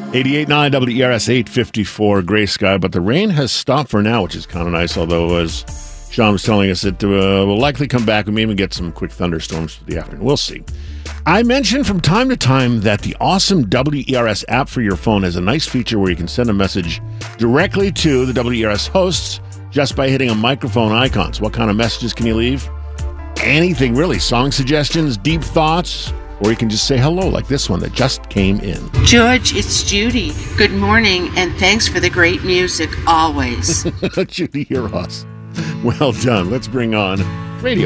88.9 WERS 854, gray sky, but the rain has stopped for now, which is kind of nice, although as Sean was telling us, it will likely come back. We may even get some quick thunderstorms for the afternoon. We'll see. I mentioned from time to time that the awesome WERS app for your phone has a nice feature where you can send a message directly to the WERS hosts just by hitting a microphone icon. So what kind of messages can you leave? Anything, really. Song suggestions, deep thoughts, or you can just say hello like this one that just came in. George, it's Judy. Good morning, and thanks for the great music always. Judy, you're awesome. Well done. Let's bring on radio.